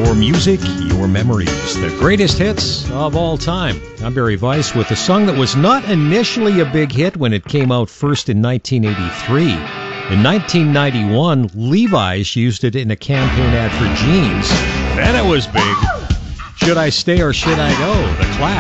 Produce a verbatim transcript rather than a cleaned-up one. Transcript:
Your music, your memories, the greatest hits of all time. I'm Barry Weiss with a song that was not initially a big hit when it came out first in nineteen eighty-three. In nineteen ninety-one, Levi's used it in a campaign ad for jeans. Then it was big. Should I Stay or Should I Go? The Clash.